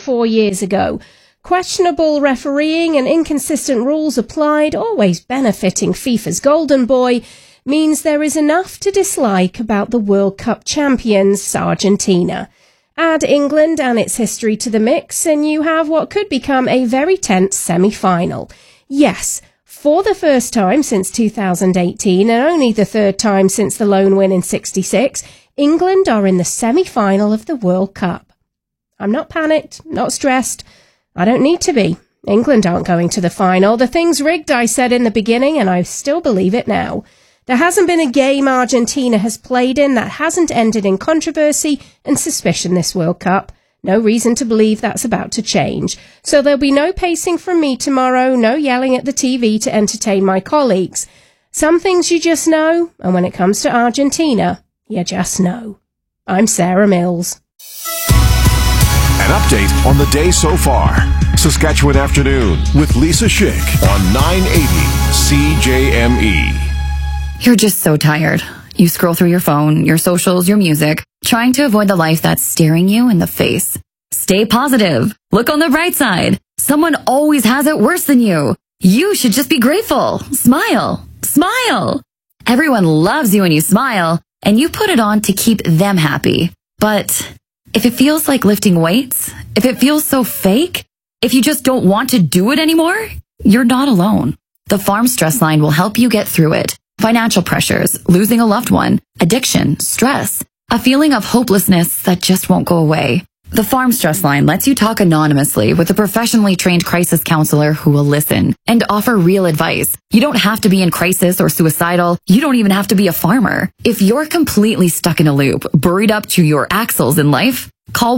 4 years ago. Questionable refereeing and inconsistent rules applied, always benefiting FIFA's golden boy, means there is enough to dislike about the World Cup champions, Argentina. Add England and its history to the mix, and you have what could become a very tense semi-final. Yes, for the first time since 2018, and only the third time since the lone win in '66, England are in the semi-final of the World Cup. I'm not panicked, not stressed. I don't need to be. England aren't going to the final. The thing's rigged, I said in the beginning, and I still believe it now. There hasn't been a game Argentina has played in that hasn't ended in controversy and suspicion this World Cup. No reason to believe that's about to change. So there'll be no pacing from me tomorrow, no yelling at the TV to entertain my colleagues. Some things you just know, and when it comes to Argentina, you just know. I'm Sarah Mills. An update on the day so far. Saskatchewan Afternoon with Lisa Schick on 980 CJME. You're just so tired. You scroll through your phone, your socials, your music, trying to avoid the life that's staring you in the face. Stay positive. Look on the bright side. Someone always has it worse than you. You should just be grateful. Smile. Smile. Everyone loves you when you smile, and you put it on to keep them happy. But if it feels like lifting weights, if it feels so fake, if you just don't want to do it anymore, you're not alone. The Farm Stress Line will help you get through it. Financial pressures, losing a loved one, addiction, stress, a feeling of hopelessness that just won't go away. The Farm Stress Line lets you talk anonymously with a professionally trained crisis counselor who will listen and offer real advice. You don't have to be in crisis or suicidal. You don't even have to be a farmer. If you're completely stuck in a loop, buried up to your axles in life, call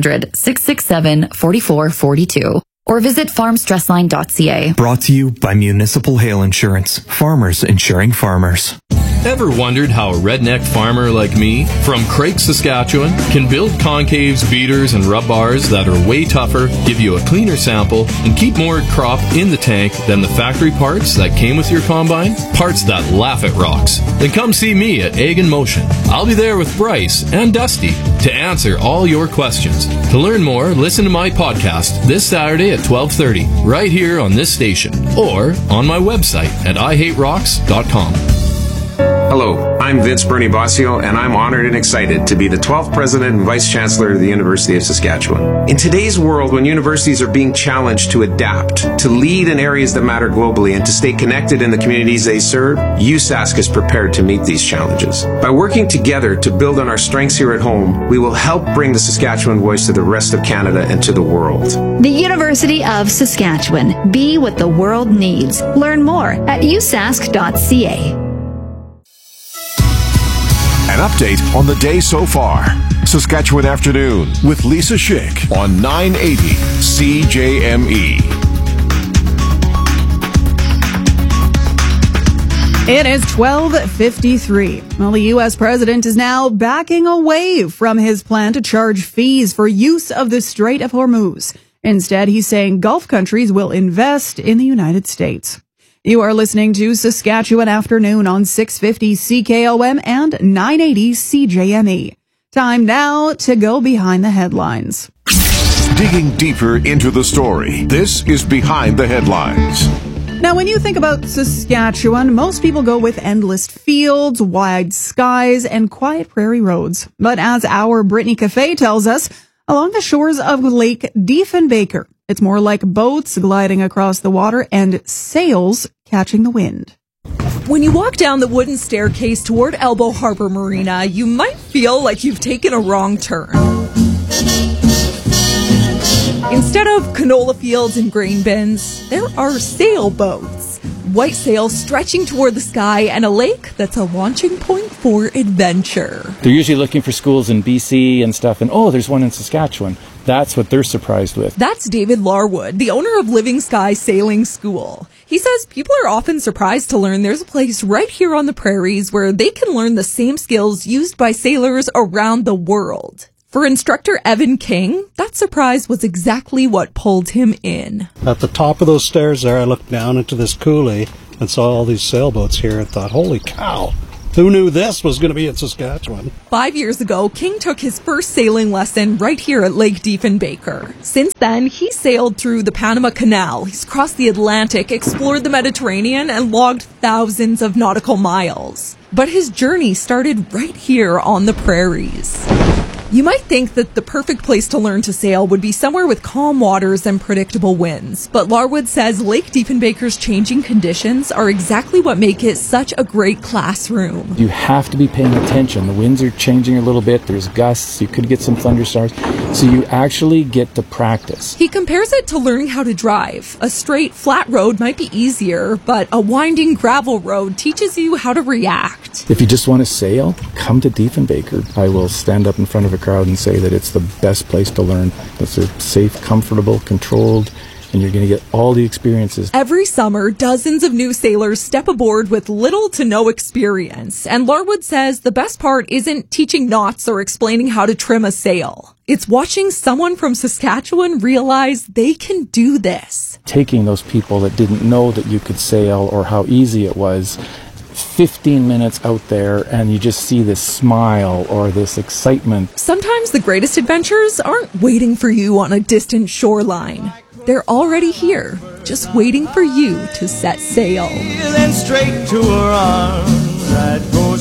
1-800-667-4442. or visit farmstressline.ca. Brought to you by Municipal Hail Insurance. Farmers insuring farmers. Ever wondered how a redneck farmer like me from Craig, Saskatchewan can build concaves, beaters, and rub bars that are way tougher, give you a cleaner sample, and keep more crop in the tank than the factory parts that came with your combine? Parts that laugh at rocks. Then come see me at Ag in Motion. I'll be there with Bryce and Dusty to answer all your questions. To learn more, listen to my podcast this Saturday at 12:30, right here on this station, or on my website at ihaterocks.com. Hello, I'm Vince Bernie Bossio, and I'm honored and excited to be the 12th President and Vice Chancellor of the University of Saskatchewan. In today's world, when universities are being challenged to adapt, to lead in areas that matter globally, and to stay connected in the communities they serve, USask is prepared to meet these challenges. By working together to build on our strengths here at home, we will help bring the Saskatchewan voice to the rest of Canada and to the world. The University of Saskatchewan. Be what the world needs. Learn more at usask.ca. An update on the day so far. Saskatchewan Afternoon with Lisa Schick on 980 CJME. It is 12:53. Well, the U.S. president is now backing away from his plan to charge fees for use of the Strait of Hormuz. Instead, he's saying Gulf countries will invest in the United States. You are listening to Saskatchewan Afternoon on 650 CKOM and 980 CJME. Time now to go behind the headlines. Digging deeper into the story, this is Behind the Headlines. Now, when you think about Saskatchewan, most people go with endless fields, wide skies, and quiet prairie roads. But as our Brittany Cafe tells us, along the shores of Lake Diefenbaker, it's more like boats gliding across the water and sails catching the wind. When you walk down the wooden staircase toward Elbow Harbor Marina, you might feel like you've taken a wrong turn. Instead of canola fields and grain bins, there are sailboats. White sails stretching toward the sky and a lake that's a launching point for adventure. They're usually looking for schools in BC and stuff, and there's one in Saskatchewan. That's what they're surprised with. That's David Larwood, the owner of Living Sky Sailing School. He says people are often surprised to learn there's a place right here on the prairies where they can learn the same skills used by sailors around the world. For instructor Evan King, that surprise was exactly what pulled him in. At the top of those stairs there, I looked down into this coulee and saw all these sailboats here and thought, holy cow, Who knew this was going to be in Saskatchewan? 5 years ago, King took his first sailing lesson right here at Lake Diefenbaker. Since then, he sailed through the Panama Canal. He's crossed the Atlantic, explored the Mediterranean, and logged thousands of nautical miles. But his journey started right here on the prairies. You might think that the perfect place to learn to sail would be somewhere with calm waters and predictable winds, but Larwood says Lake Diefenbaker's changing conditions are exactly what make it such a great classroom. You have to be paying attention. The winds are changing a little bit. There's gusts. You could get some thunderstorms. So you actually get to practice. He compares it to learning how to drive. A straight, flat road might be easier, but a winding gravel road teaches you how to react. If you just want to sail, come to Diefenbaker. I will stand up in front of a crowd and say that it's the best place to learn. It's safe, comfortable, controlled, and you're going to get all the experiences. Every summer, dozens of new sailors step aboard with little to no experience. And Larwood says the best part isn't teaching knots or explaining how to trim a sail. It's watching someone from Saskatchewan realize they can do this. Taking those people that didn't know that you could sail or how easy it was, 15 minutes out there, and you just see this smile or this excitement. Sometimes the greatest adventures aren't waiting for you on a distant shoreline. They're already here, just waiting for you to set sail. Then straight to her arms I'd go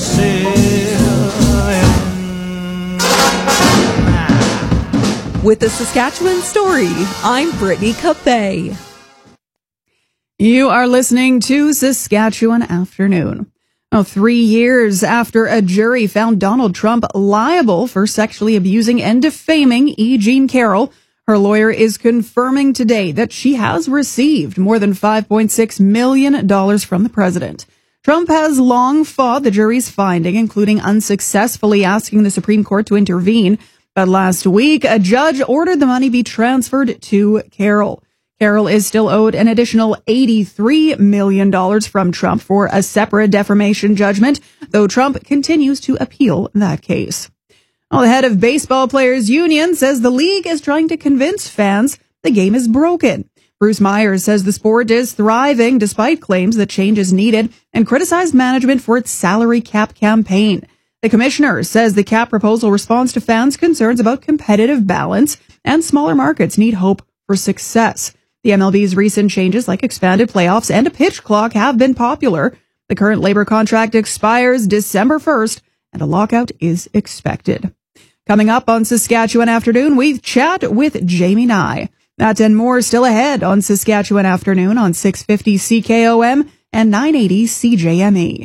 sailing. With the Saskatchewan Story, I'm Brittany Cafe. You are listening to Saskatchewan Afternoon. 3 years after a jury found Donald Trump liable for sexually abusing and defaming E. Jean Carroll, her lawyer is confirming today that she has received more than $5.6 million from the president. Trump has long fought the jury's finding, including unsuccessfully asking the Supreme Court to intervene. But last week, a judge ordered the money be transferred to Carroll. Carroll is still owed an additional $83 million from Trump for a separate defamation judgment, though Trump continues to appeal that case. The head of Baseball Players Union says the league is trying to convince fans the game is broken. Bruce Myers says the sport is thriving despite claims that change is needed and criticized management for its salary cap campaign. The commissioner says the cap proposal responds to fans' concerns about competitive balance and smaller markets need hope for success. The MLB's recent changes like expanded playoffs and a pitch clock have been popular. The current labor contract expires December 1st and a lockout is expected. Coming up on Saskatchewan Afternoon, we chat with Jamie Nye. That and more still ahead on Saskatchewan Afternoon on 650 CKOM and 980 CJME.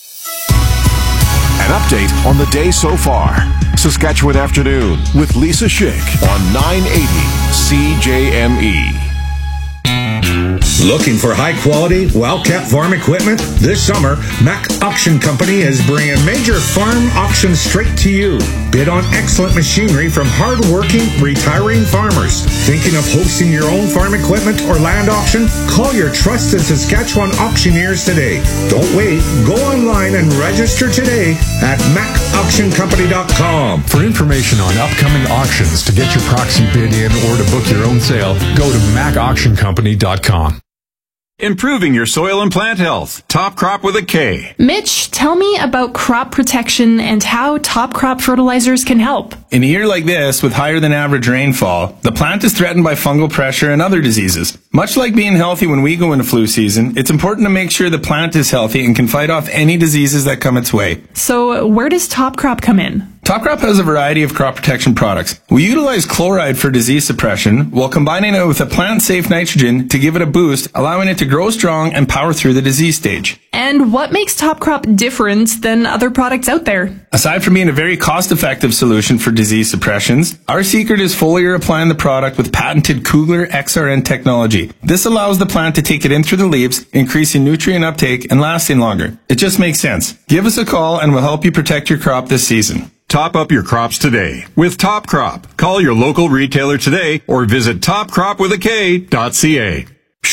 An update on the day so far. Saskatchewan Afternoon with Lisa Schick on 980 CJME. Looking for high-quality, well-kept farm equipment? This summer, Mac Auction Company is bringing major farm auctions straight to you. Bid on excellent machinery from hard-working, retiring farmers. Thinking of hosting your own farm equipment or land auction? Call your trusted Saskatchewan auctioneers today. Don't wait. Go online and register today at macauctioncompany.com. For information on upcoming auctions, to get your proxy bid in, or to book your own sale, go to macauctioncompany.com. Improving your soil and plant health. Top Crop with a K. Mitch, tell me about crop protection and how Top Crop fertilizers can help. In a year like this, with higher than average rainfall, the plant is threatened by fungal pressure and other diseases. Much like being healthy when we go into flu season, it's important to make sure the plant is healthy and can fight off any diseases that come its way. So where does Top Crop come in? Top Crop has a variety of crop protection products. We utilize chloride for disease suppression while combining it with a plant-safe nitrogen to give it a boost, allowing it to grow strong and power through the disease stage. And what makes Top Crop different than other products out there? Aside from being a very cost-effective solution for disease suppressions, our secret is foliar applying the product with patented Kugler XRN technology. This allows the plant to take it in through the leaves, increasing nutrient uptake and lasting longer. It just makes sense. Give us a call and we'll help you protect your crop this season. Top up your crops today with Top Crop. Call your local retailer today or visit topcropwithak.ca.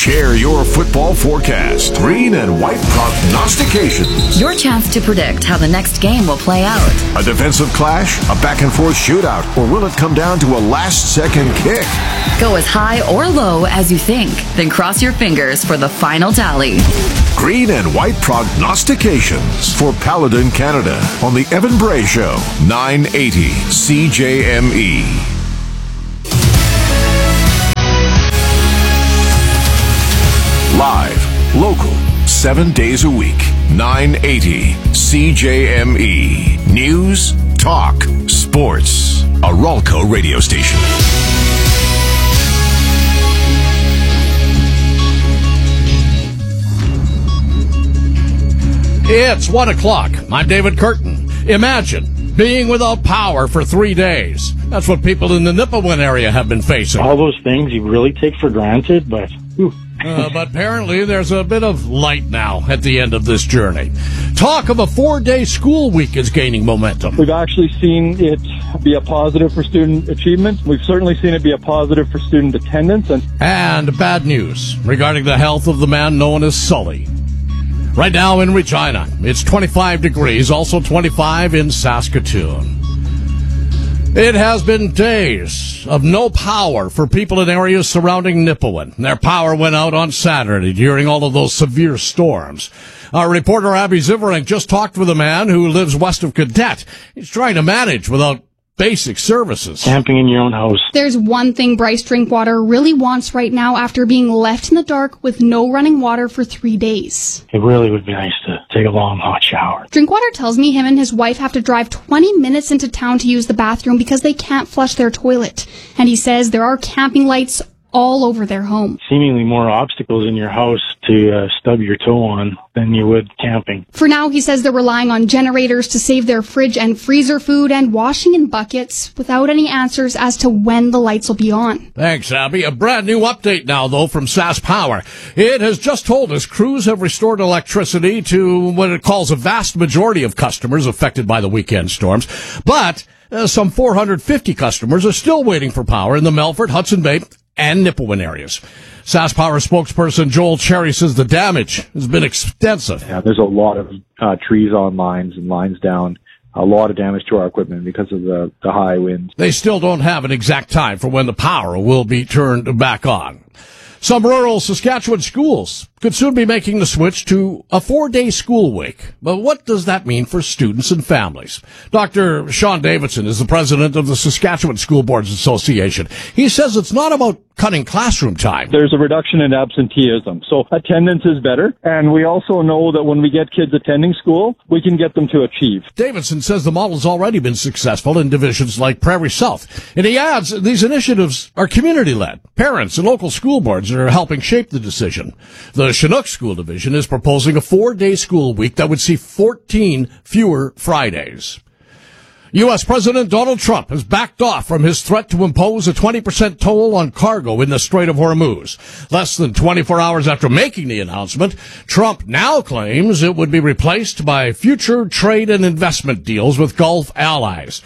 Share your football forecast. Green and white prognostications. Your chance to predict how the next game will play out. A defensive clash, a back-and-forth shootout, or will it come down to a last-second kick? Go as high or low as you think, then cross your fingers for the final tally. Green and white prognostications for Paladin Canada on the Evan Bray Show, 980 CJME. Live, local, 7 days a week, 980 CJME. News, talk, sports. A Ralco radio station. It's 1 o'clock. I'm David Curtin. Imagine being without power for 3 days. That's what people in the Nipawin area have been facing. All those things you really take for granted, but... But apparently there's a bit of light now at the end of this journey. Talk of a 4-day school week is gaining momentum. We've actually seen it be a positive for student achievement. We've certainly seen it be a positive for student attendance. And bad news regarding the health of the man known as Sully. Right now in Regina, it's 25 degrees, also 25 in Saskatoon. It has been days of no power for people in areas surrounding Nipawin. Their power went out on Saturday during all of those severe storms. Our reporter Abby Ziverink just talked with a man who lives west of Cadet. He's trying to manage without basic services. Camping in your own house. There's one thing Bryce Drinkwater really wants right now after being left in the dark with no running water for 3 days. It really would be nice to take a long hot shower. Drinkwater tells me him and his wife have to drive 20 minutes into town to use the bathroom because they can't flush their toilet. And he says there are camping lights all over their home. Seemingly more obstacles in your house to stub your toe on than you would camping. For now, he says they're relying on generators to save their fridge and freezer food and washing in buckets without any answers as to when the lights will be on. Thanks, Abby. A brand new update now, though, from SAS Power. It has just told us crews have restored electricity to what it calls a vast majority of customers affected by the weekend storms. But some 450 customers are still waiting for power in the Melfort, Hudson Bay, and Nipawin areas. SAS Power spokesperson Joel Cherry says the damage has been extensive. Yeah, there's a lot of trees on lines and lines down. A lot of damage to our equipment because of the high winds. They still don't have an exact time for when the power will be turned back on. Some rural Saskatchewan schools could soon be making the switch to a 4-day school week. But what does that mean for students and families? Dr. Sean Davidson is the president of the Saskatchewan School Boards Association. He says it's not about cutting classroom time. There's a reduction in absenteeism, so attendance is better. And we also know that when we get kids attending school, we can get them to achieve. Davidson says the model's already been successful in divisions like Prairie South. And he adds these initiatives are community-led. Parents and local school boards are helping shape the decision. The Chinook School Division is proposing a 4-day school week that would see 14 fewer Fridays. U.S. President Donald Trump has backed off from his threat to impose a 20% toll on cargo in the Strait of Hormuz. Less than 24 hours after making the announcement, Trump now claims it would be replaced by future trade and investment deals with Gulf allies.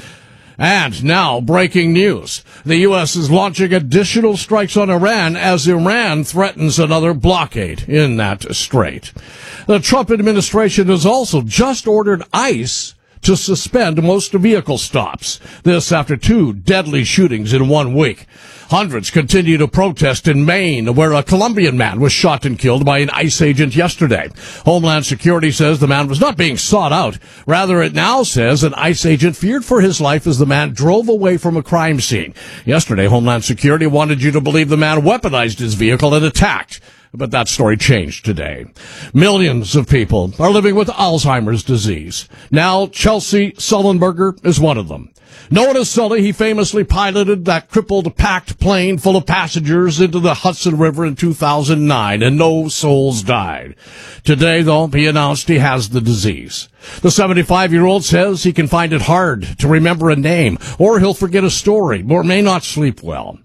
And now, breaking news. The U.S. is launching additional strikes on Iran as Iran threatens another blockade in that strait. The Trump administration has also just ordered ICE to suspend most vehicle stops. This after 2 deadly shootings in 1 week. Hundreds continue to protest in Maine, where a Colombian man was shot and killed by an ICE agent yesterday. Homeland Security says the man was not being sought out. Rather, it now says an ICE agent feared for his life as the man drove away from a crime scene. Yesterday, Homeland Security wanted you to believe the man weaponized his vehicle and attacked. But that story changed today. Millions of people are living with Alzheimer's disease. Now, Chelsea Sullenberger is one of them. Known as Sully, he famously piloted that crippled packed plane full of passengers into the Hudson River in 2009, and no souls died. Today, though, he announced he has the disease. The 75-year-old says he can find it hard to remember a name, or he'll forget a story, or may not sleep well.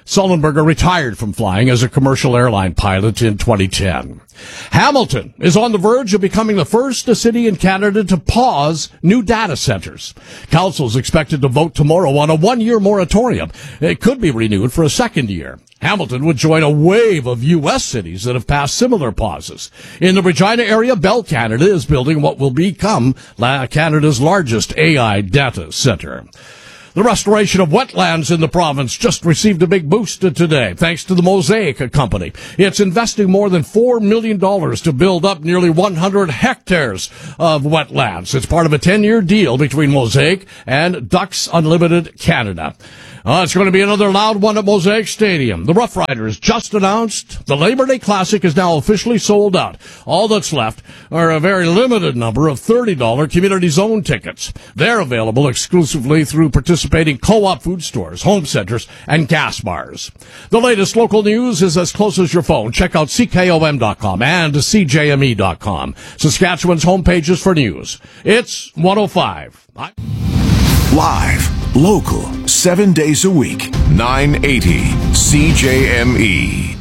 Sullenberger retired from flying as a commercial airline pilot in 2010. Hamilton is on the verge of becoming the first city in Canada to pause new data centers. Council is expected to vote tomorrow on a one-year moratorium. It could be renewed for a second year. Hamilton would join a wave of U.S. cities that have passed similar pauses. In the Regina area, Bell Canada is building what will become Canada's largest AI data center. The restoration of wetlands in the province just received a big boost today, thanks to the Mosaic Company. It's investing more than $4 million to build up nearly 100 hectares of wetlands. It's part of a 10-year deal between Mosaic and Ducks Unlimited Canada. It's going to be another loud one at Mosaic Stadium. The Rough Riders just announced the Labor Day Classic is now officially sold out. All that's left are a very limited number of $30 community zone tickets. They're available exclusively through participating co-op food stores, home centers, and gas bars. The latest local news is as close as your phone. Check out CKOM.com and CJME.com. Saskatchewan's homepages for news. It's 105. Live, local, 7 days a week, 980 CJME.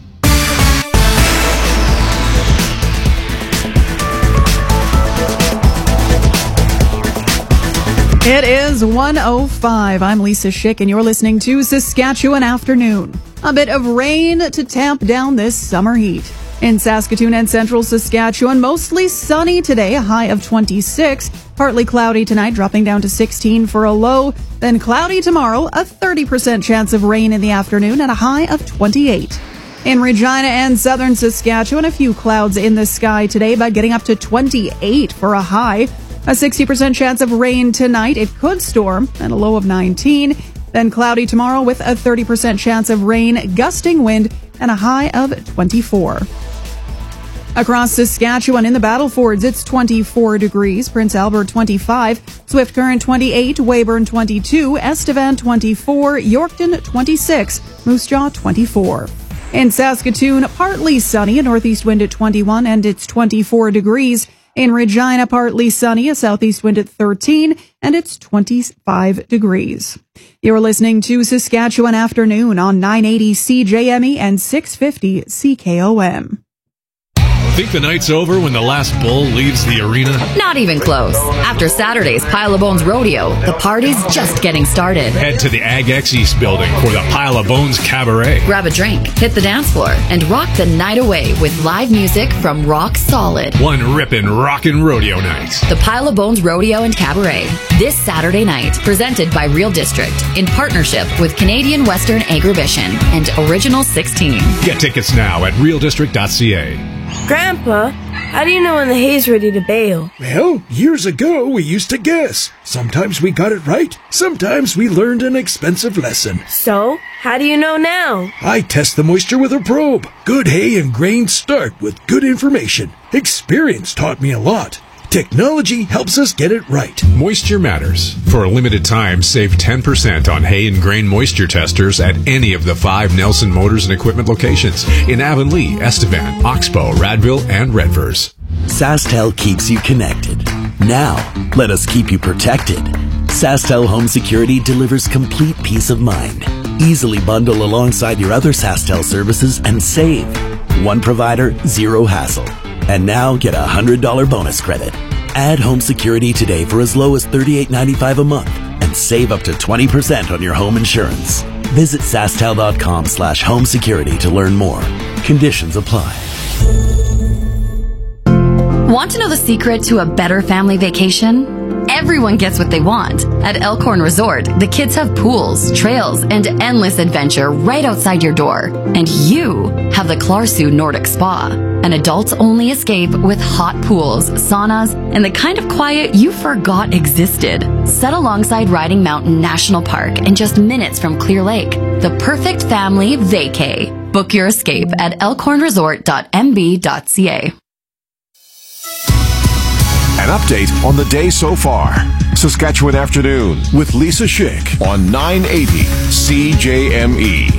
It is 1:05. I'm Lisa Schick, and you're listening to Saskatchewan Afternoon. A bit of rain to tamp down this summer heat. In Saskatoon and central Saskatchewan, mostly sunny today, a high of 26. Partly cloudy tonight, dropping down to 16 for a low. Then cloudy tomorrow, a 30% chance of rain in the afternoon, and a high of 28. In Regina and southern Saskatchewan, a few clouds in the sky today, but getting up to 28 for a high. A 60% chance of rain tonight. It could storm, and a low of 19. Then cloudy tomorrow with a 30% chance of rain, gusting wind, and a high of 24. Across Saskatchewan in the Battlefords, it's 24 degrees. Prince Albert 25, Swift Current 28, Weyburn 22, Estevan 24, Yorkton 26, Moose Jaw 24. In Saskatoon, partly sunny, a northeast wind at 21, and it's 24 degrees. In Regina, partly sunny, a southeast wind at 13, and it's 25 degrees. You're listening to Saskatchewan Afternoon on 980 CJME and 650 CKOM. Think the night's over when the last bull leaves the arena? Not even close. After Saturday's Pile of Bones Rodeo, the party's just getting started. Head to the Ag X East building for the Pile of Bones Cabaret. Grab a drink, hit the dance floor, and rock the night away with live music from Rock Solid. One rippin' rockin' rodeo night. The Pile of Bones Rodeo and Cabaret, this Saturday night, presented by Real District, in partnership with Canadian Western Agribition and Original 16. Get tickets now at realdistrict.ca. Grandpa, how do you know when the hay's ready to bale? Well, years ago we used to guess. Sometimes we got it right, sometimes we learned an expensive lesson. So, how do you know now? I test the moisture with a probe. Good hay and grain start with good information. Experience taught me a lot. Technology helps us get it right. Moisture matters. For a limited time, save 10% on hay and grain moisture testers at any of the 5 Nelson Motors and Equipment locations in Avonlea, Estevan, Oxbow, Radville, and Redvers. SaskTel keeps you connected. Now, let us keep you protected. SaskTel Home Security delivers complete peace of mind. Easily bundle alongside your other SaskTel services and save. One provider, zero hassle. And now get a $100 bonus credit. Add home security today for as low as $38.95 a month and save up to 20% on your home insurance. Visit SaskTel.com/home security to learn more. Conditions apply. Want to know the secret to a better family vacation? Everyone gets what they want. At Elkhorn Resort, the kids have pools, trails, and endless adventure right outside your door. And you have the Clarsu Nordic Spa, an adults-only escape with hot pools, saunas, and the kind of quiet you forgot existed. Set alongside Riding Mountain National Park and just minutes from Clear Lake. The perfect family vacay. Book your escape at elkhornresort.mb.ca. An update on the day so far. Saskatchewan Afternoon with Lisa Schick on 980 CJME.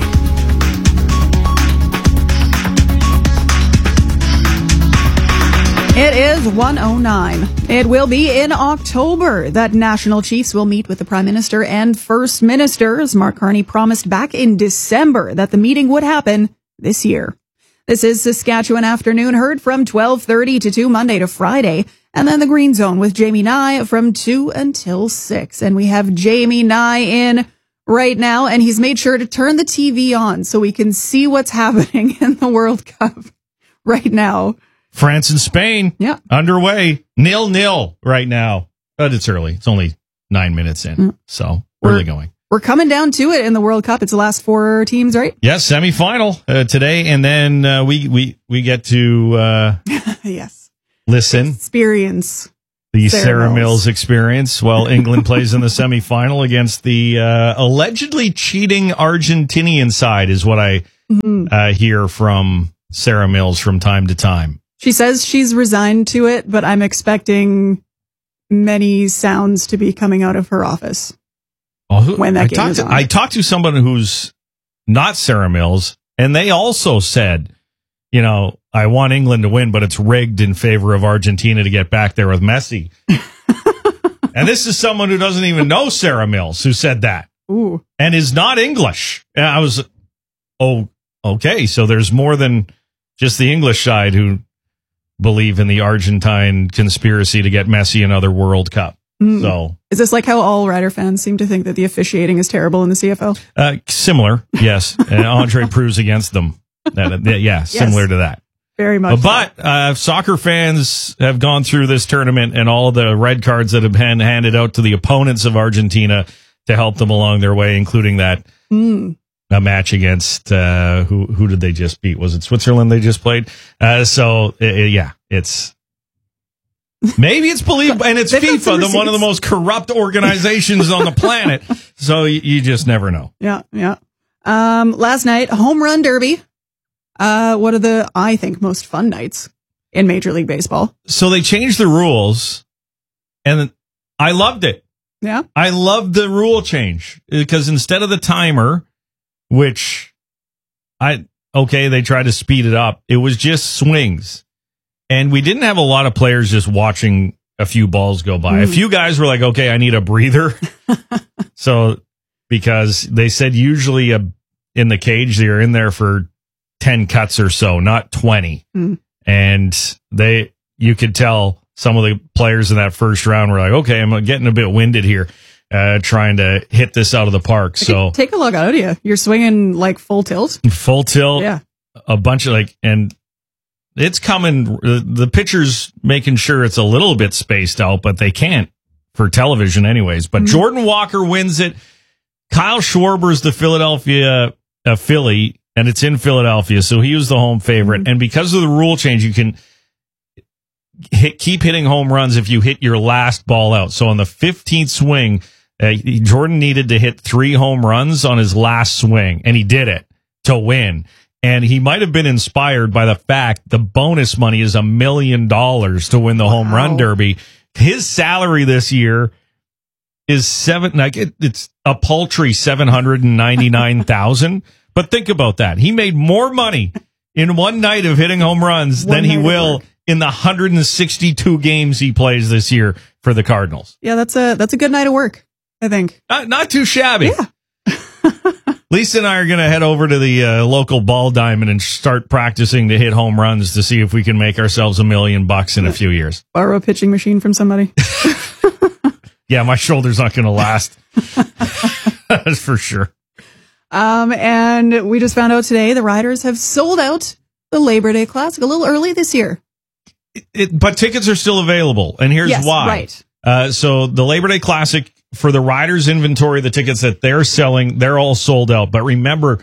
It is 1:09. It will be in October that national chiefs will meet with the Prime Minister and First Minister, as Mark Carney promised back in December that the meeting would happen this year. This is Saskatchewan Afternoon, heard from 12:30 to 2 Monday to Friday, and then the Green Zone with Jamie Nye from 2 until 6. And we have Jamie Nye in right now, and he's made sure to turn the TV on so we can see what's happening in the World Cup right now. France and Spain, underway, 0-0 right now. But it's early. It's only 9 minutes in, so early going. We're coming down to it in the World Cup. It's the last 4 teams, right? Yes, semifinal today, and then we get to yes, listen, experience the Sarah Mills experience while England plays in the semifinal against the allegedly cheating Argentinian side, is what I hear from Sarah Mills from time to time. She says she's resigned to it, but I'm expecting many sounds to be coming out of her office when that game is on. I talked to someone who's not Sarah Mills, and they also said, you know, I want England to win, but it's rigged in favor of Argentina to get back there with Messi. And this is someone who doesn't even know Sarah Mills who said that. Ooh. And is not English. And I was, okay, so there's more than just the English side who believe in the Argentine conspiracy to get Messi another World Cup. So is this like how all Rider fans seem to think that the officiating is terrible in the CFL? Similar, yes. And Andre Proulx against them. Similar to that. Very much. But soccer fans have gone through this tournament and all the red cards that have been handed out to the opponents of Argentina to help them along their way, including that a match against who did they just beat? Was it Switzerland they just played? It's maybe it's believable, and it's FIFA, one of the most corrupt organizations on the planet. So you just never know. Yeah. Last night, home run derby. One of the, I think, most fun nights in Major League Baseball. So they changed the rules, and I loved it. Yeah. I loved the rule change because instead of the timer, which they tried to speed it up, it was just swings. And we didn't have a lot of players just watching a few balls go by. A few guys were like, okay, I need a breather. So, because they said usually in the cage, they're in there for 10 cuts or so, not 20. And you could tell some of the players in that first round were like, okay, I'm getting a bit winded here, trying to hit this out of the park. So take a look out of you. You're swinging like full tilt. Full tilt. Yeah. A bunch of and it's coming. The pitcher's making sure it's a little bit spaced out, but they can't for television anyways. But Jordan Walker wins it. Kyle Schwarber's the Philadelphia Philly, and it's in Philadelphia, so he was the home favorite. And because of the rule change, you can keep hitting home runs if you hit your last ball out. So on the 15th swing, Jordan needed to hit 3 home runs on his last swing, and he did it to win. And he might have been inspired by the fact the bonus money is $1 million to win the home run derby. His salary this year is it's a paltry $799,000. But think about that. He made more money in one night of hitting home runs than he will in the 162 games he plays this year for the Cardinals. Yeah, that's a good night of work, I think. Not too shabby. Yeah. Lisa and I are going to head over to the local ball diamond and start practicing to hit home runs to see if we can make ourselves $1 million in a few years. Borrow a pitching machine from somebody. Yeah, my shoulder's not going to last. That's for sure. And we just found out today the Riders have sold out the Labor Day Classic a little early this year. But tickets are still available, and here's why. Right. So the Labor Day Classic, for the Riders inventory, the tickets that they're selling, they're all sold out. But remember,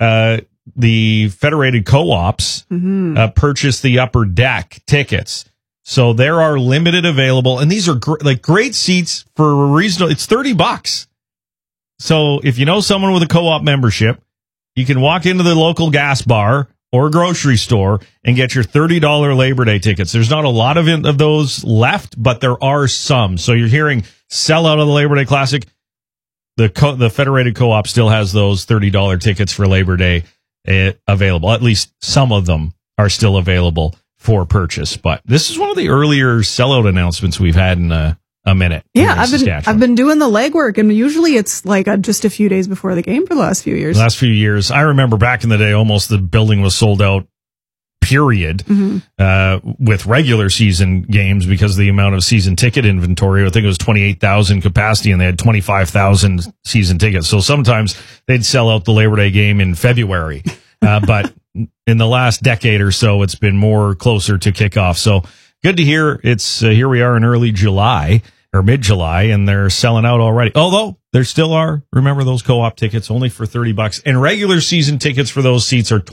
the Federated Co-ops purchased the upper deck tickets. So there are limited available, and these are great seats for a reasonable. It's $30. So if you know someone with a co-op membership, you can walk into the local gas bar or grocery store and get your $30 Labor Day tickets. There's not a lot of those left, but there are some. So you're hearing sell out of the Labor Day Classic. The Federated Co-op still has those $30 tickets for Labor Day available. At least some of them are still available for purchase. But this is one of the earlier sellout announcements we've had in a minute. Yeah, I've been doing the legwork, and usually it's like just a few days before the game for the last few years. I remember back in the day, almost the building was sold out, period, with regular season games because of the amount of season ticket inventory. I think it was 28,000 capacity, and they had 25,000 season tickets. So sometimes they'd sell out the Labor Day game in February. But in the last decade or so, it's been more closer to kickoff. So good to hear. It's here we are in early July or mid-July, and they're selling out already. Although there still are, remember those co-op tickets only for $30, and regular season tickets for those seats are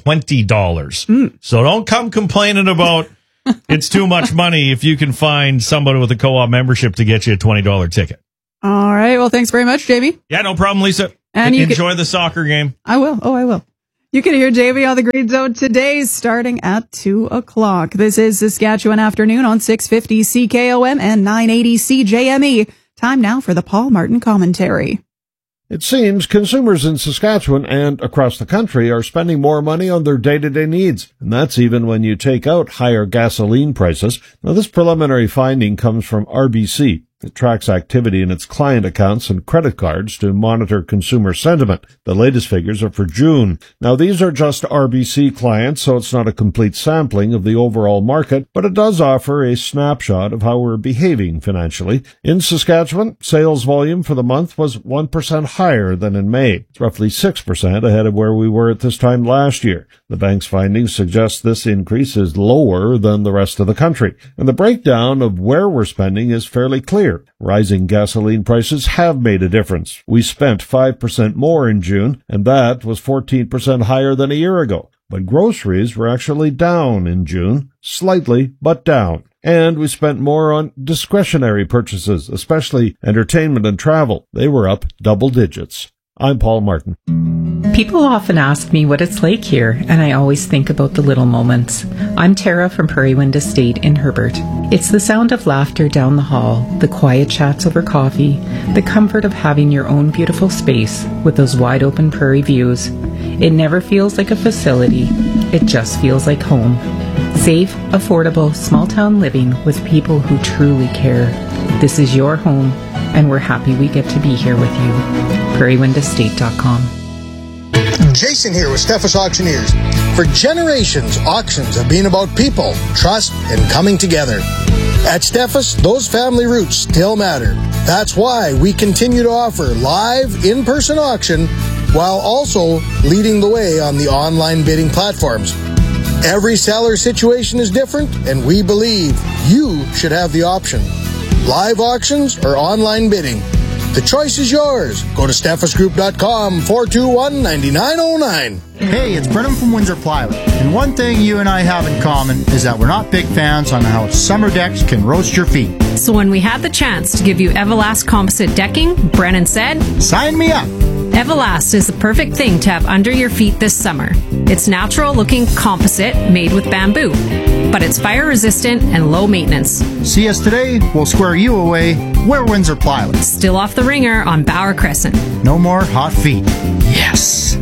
$20. So don't come complaining about it's too much money if you can find somebody with a co-op membership to get you a $20 ticket. All right. Well, thanks very much, Jamie. Yeah, no problem, Lisa. And enjoy the soccer game. I will. Oh, I will. You can hear Jamie on the Green Zone today starting at 2 o'clock. This is Saskatchewan Afternoon on 650 CKOM and 980 CJME. Time now for the Paul Martin Commentary. It seems consumers in Saskatchewan and across the country are spending more money on their day-to-day needs, and that's even when you take out higher gasoline prices. Now, this preliminary finding comes from RBC. It tracks activity in its client accounts and credit cards to monitor consumer sentiment. The latest figures are for June. Now, these are just RBC clients, so it's not a complete sampling of the overall market, but it does offer a snapshot of how we're behaving financially. In Saskatchewan, sales volume for the month was 1% higher than in May. It's roughly 6% ahead of where we were at this time last year. The bank's findings suggest this increase is lower than the rest of the country. And the breakdown of where we're spending is fairly clear. Rising gasoline prices have made a difference. We spent 5% more in June, and that was 14% higher than a year ago. But groceries were actually down in June, slightly, but down. And we spent more on discretionary purchases, especially entertainment and travel. They were up double digits. I'm Paul Martin. People often ask me what it's like here, and I always think about the little moments. I'm Tara from Prairie Wind Estate in Herbert. It's the sound of laughter down the hall, the quiet chats over coffee, the comfort of having your own beautiful space with those wide open prairie views. It never feels like a facility. It just feels like home. Safe, affordable, small town living with people who truly care. This is your home, and we're happy we get to be here with you. PrairieWindEstate.com. Jason here with Steffes Auctioneers. For generations, auctions have been about people, trust, and coming together. At Steffes, those family roots still matter. That's why we continue to offer live, in-person auction while also leading the way on the online bidding platforms. Every seller situation is different, and we believe you should have the option. Live auctions or online bidding. The choice is yours. Go to steffesgroup.com 421-9909. Hey, it's Brennan from Windsor Plywood. And one thing you and I have in common is that we're not big fans on how summer decks can roast your feet. So when we had the chance to give you Everlast composite decking, Brennan said, "Sign me up." Everlast is the perfect thing to have under your feet this summer. It's natural-looking composite made with bamboo, but it's fire-resistant and low maintenance. See us today, we'll square you away. We're Windsor Plywood. Still off the ringer on Bauer Crescent. No more hot feet. Yes.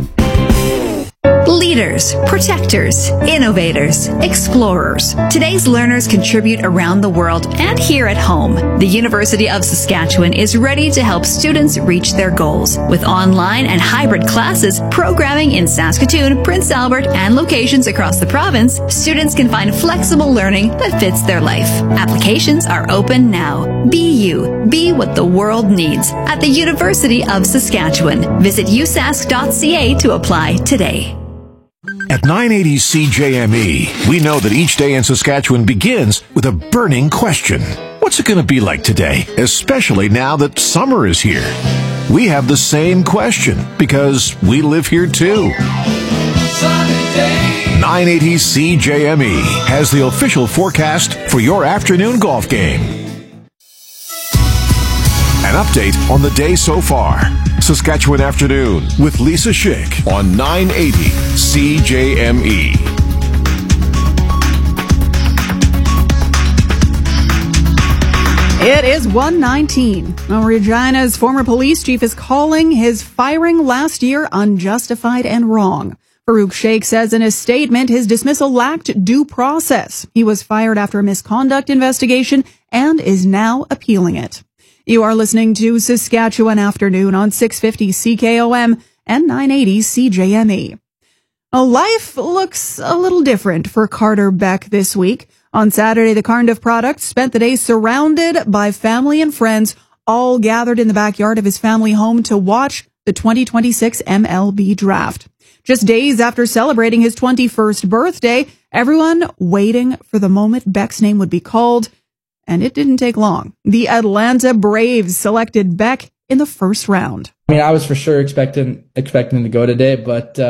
Leaders, protectors, innovators, explorers. Today's learners contribute around the world and here at home. The University of Saskatchewan is ready to help students reach their goals. With online and hybrid classes, programming in Saskatoon, Prince Albert, and locations across the province, students can find flexible learning that fits their life. Applications are open now. Be you. Be what the world needs at the University of Saskatchewan. Visit usask.ca to apply today. At 980 CJME, we know that each day in Saskatchewan begins with a burning question. What's it going to be like today, especially now that summer is here? We have the same question because we live here too. 980 CJME has the official forecast for your afternoon golf game. An update on the day so far. Saskatchewan Afternoon with Lisa Schick on 980 CJME. It is 1:19. Well, Regina's former police chief is calling his firing last year unjustified and wrong. Farouk Sheikh says in a statement his dismissal lacked due process. He was fired after a misconduct investigation and is now appealing it. You are listening to Saskatchewan Afternoon on 650 CKOM and 980 CJME. Life looks a little different for Carter Beck this week. On Saturday, the Cardiff product spent the day surrounded by family and friends, all gathered in the backyard of his family home to watch the 2026 MLB draft. Just days after celebrating his 21st birthday, everyone waiting for the moment Beck's name would be called, and it didn't take long. The Atlanta Braves selected Beck in the first round. I mean, I was for sure expecting to go today, but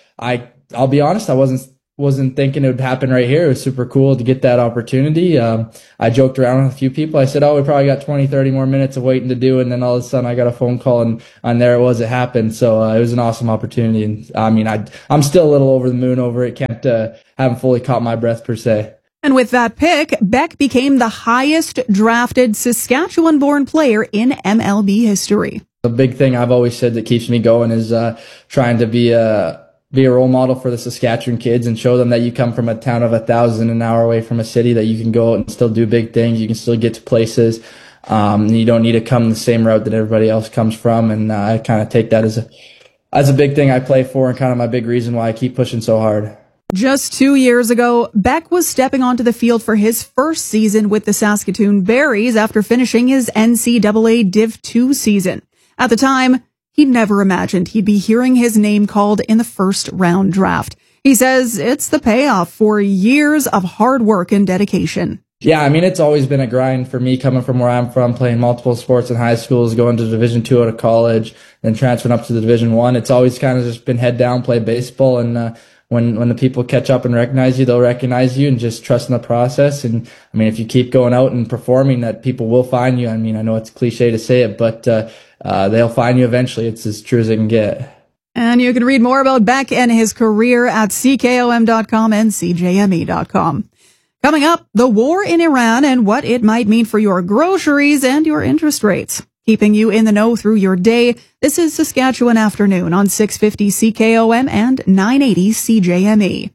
I'll be honest, I wasn't thinking it would happen right here. It was super cool to get that opportunity. I joked around with a few people. I said, we probably got 20, 30 more minutes of waiting to do. And then all of a sudden I got a phone call and there it was, it happened. So it was an awesome opportunity. And I mean, I'm still a little over the moon over it. Haven't fully caught my breath per se. And with that pick, Beck became the highest drafted Saskatchewan-born player in MLB history. The big thing I've always said that keeps me going is trying to be a role model for the Saskatchewan kids and show them that you come from a town of 1,000 an hour away from a city, that you can go out and still do big things. You can still get to places. You don't need to come the same route that everybody else comes from. And I kind of take that as a big thing I play for and kind of my big reason why I keep pushing so hard. Just 2 years ago, Beck was stepping onto the field for his first season with the Saskatoon Berries after finishing his NCAA Div 2 season. At the time, he never imagined he'd be hearing his name called in the first round draft. He says it's the payoff for years of hard work and dedication. Yeah, I mean, it's always been a grind for me coming from where I'm from, playing multiple sports in high schools, going to Division II out of college, then transferring up to the Division I. It's always kind of just been head down, play baseball, and when the people catch up and recognize you, they'll recognize you, and just trust in the process. And I mean, if you keep going out and performing, that people will find you. I mean, I know it's cliche to say it, but they'll find you eventually. It's as true as it can get. And you can read more about Beck and his career at CKOM.com and CJME.com. Coming up, the war in Iran and what it might mean for your groceries and your interest rates. Keeping you in the know through your day, this is Saskatchewan Afternoon on 650 CKOM and 980 CJME.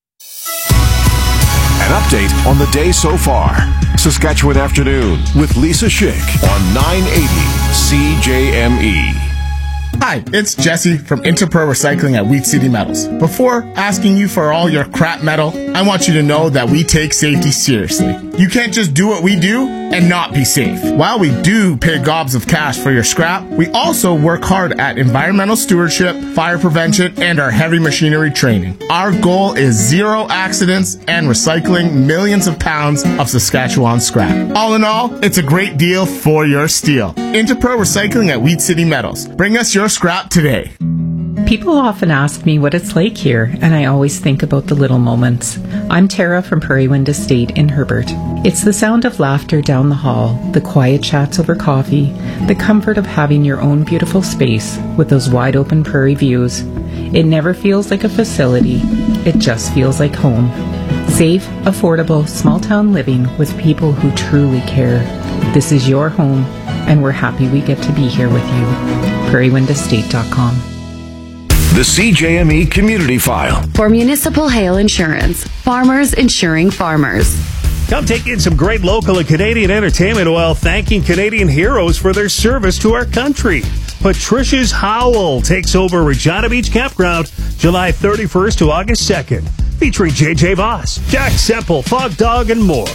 An update on the day so far. Saskatchewan Afternoon with Lisa Schick on 980 CJME. Hi, it's Jesse from Interpro Recycling at Wheat City Metals. Before asking you for all your crap metal, I want you to know that we take safety seriously. You can't just do what we do and not be safe. While we do pay gobs of cash for your scrap, we also work hard at environmental stewardship, fire prevention, and our heavy machinery training. Our goal is zero accidents and recycling millions of pounds of Saskatchewan scrap. All in all, it's a great deal for your steel. Interpro Recycling at Wheat City Metals. Bring us your scrap today. People often ask me what it's like here, and I always think about the little moments. I'm Tara from Prairie Wind Estate in Herbert. It's the sound of laughter down the hall, the quiet chats over coffee, the comfort of having your own beautiful space with those wide open prairie views. It never feels like a facility, it just feels like home. Safe, affordable, small town living with people who truly care. This is your home, and we're happy we get to be here with you. prairiewindestate.com. The CJME Community File. For Municipal Hail Insurance, farmers insuring farmers. Come take in some great local and Canadian entertainment while thanking Canadian heroes for their service to our country. Patricia's Howl takes over Regina Beach Campground July 31st to August 2nd, featuring JJ Voss, Jack Semple, Fog Dog, and more.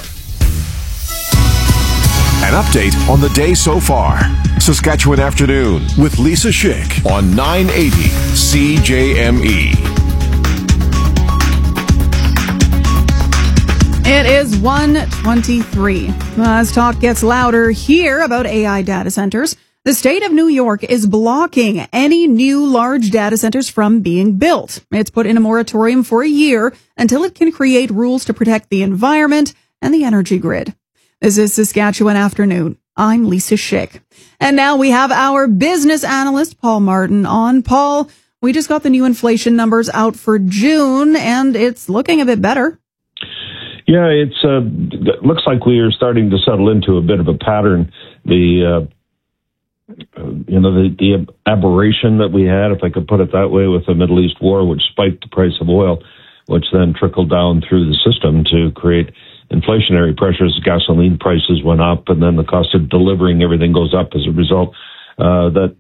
An update on the day so far. Saskatchewan Afternoon with Lisa Schick on 980 CJME. It is 1:23. As talk gets louder here about AI data centers, the state of New York is blocking any new large data centers from being built. It's put in a moratorium for a year until it can create rules to protect the environment and the energy grid. This is Saskatchewan Afternoon. I'm Lisa Schick. And now we have our business analyst, Paul Martin, on. Paul, we just got the new inflation numbers out for June, and it's looking a bit better. Yeah, it looks like we are starting to settle into a bit of a pattern. The the aberration that we had, if I could put it that way, with the Middle East war, which spiked the price of oil, which then trickled down through the system to create inflationary pressures. Gasoline prices went up, and then the cost of delivering everything goes up as a result. There've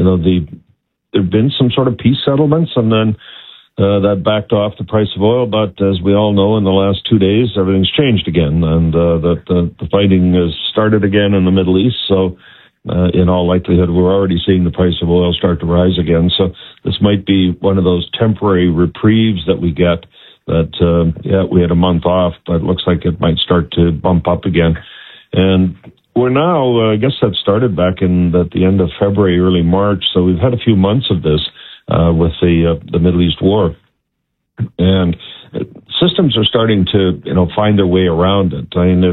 been some sort of peace settlements, and then that backed off the price of oil. But as we all know, in the last 2 days, everything's changed again, and the fighting has started again in the Middle East. So in all likelihood, we're already seeing the price of oil start to rise again. So this might be one of those temporary reprieves that we get. That we had a month off, but it looks like it might start to bump up again. And we're now, I guess that started back at the end of February, early March. So we've had a few months of this with the Middle East war, and systems are starting to find their way around it. I mean,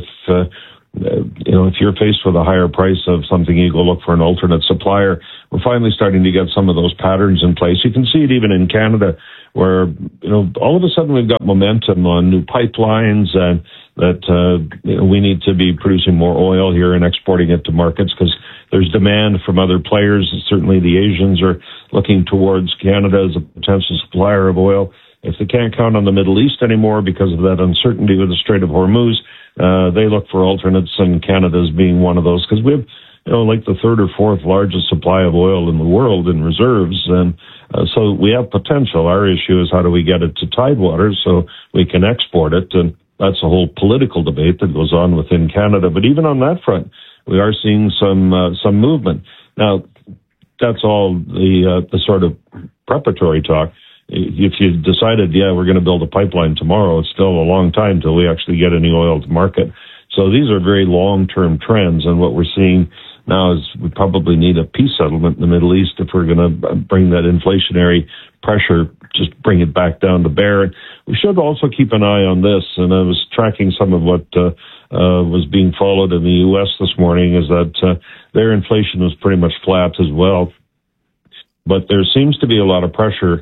if you're faced with a higher price of something, you go look for an alternate supplier. We're finally starting to get some of those patterns in place. You can see it even in Canada, where all of a sudden we've got momentum on new pipelines, and that we need to be producing more oil here and exporting it to markets because there's demand from other players. Certainly the Asians are looking towards Canada as a potential supplier of oil. If they can't count on the Middle East anymore because of that uncertainty with the Strait of Hormuz, they look for alternates, and Canada's being one of those, because we have like the third or fourth largest supply of oil in the world in reserves, and so we have potential. Our issue is how do we get it to Tidewater so we can export it, and that's a whole political debate that goes on within Canada. But even on that front, we are seeing some movement. Now, that's all the sort of preparatory talk. If you decided, we're going to build a pipeline tomorrow, it's still a long time till we actually get any oil to market. So these are very long-term trends, and what we're seeing now is we probably need a peace settlement in the Middle East if we're going to bring that inflationary pressure, just bring it back down to bear. We should also keep an eye on this, and I was tracking some of what was being followed in the U.S. this morning, is that their inflation was pretty much flat as well. But there seems to be a lot of pressure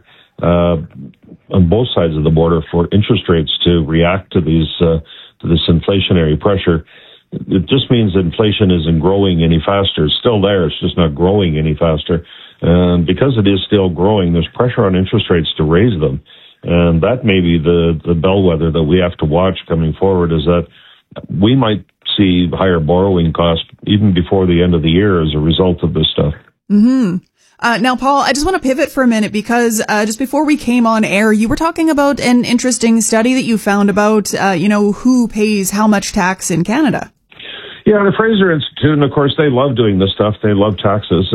on both sides of the border for interest rates to react to this inflationary pressure. It just means that inflation isn't growing any faster. It's still there. It's just not growing any faster. And because it is still growing, there's pressure on interest rates to raise them. And that may be the bellwether that we have to watch coming forward, is that we might see higher borrowing costs even before the end of the year as a result of this stuff. Mm-hmm. Now, Paul, I just want to pivot for a minute because just before we came on air, you were talking about an interesting study that you found about, who pays how much tax in Canada. Yeah, the Fraser Institute, and of course, they love doing this stuff. They love taxes